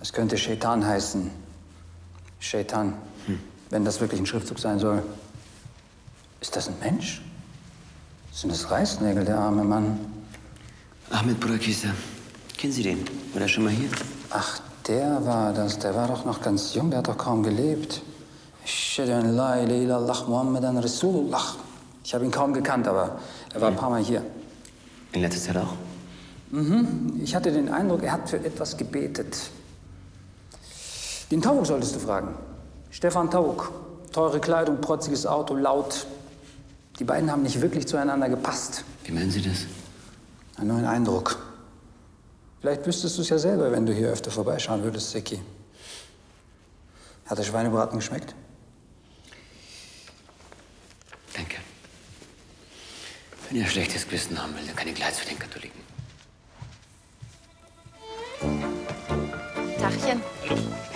Es könnte Shaitan heißen. Shaitan. Wenn das wirklich ein Schriftzug sein soll. Ist das ein Mensch? Sind das Reißnägel, der arme Mann? Ahmed Burakisa. Kennen Sie den? War der schon mal hier? Ach, der war das. Der war doch noch ganz jung. Der hat doch kaum gelebt. Ashhadu an la ilaha illallah Muhammadan Rasulullah. Ich habe ihn kaum gekannt, aber er war ein paar Mal hier. In letzter Zeit auch? Ich hatte den Eindruck, er hat für etwas gebetet. Den Tauk solltest du fragen. Stefan Tauk. Teure Kleidung, protziges Auto, laut. Die beiden haben nicht wirklich zueinander gepasst. Wie meinen Sie das? Nur ein Eindruck. Vielleicht wüsstest du es ja selber, wenn du hier öfter vorbeischauen würdest, Seki. Hat der Schweinebraten geschmeckt? Danke. Wenn ihr schlechtes Gewissen haben will, dann kann ich gleich zu den Katholiken. Tachchen. Hallo.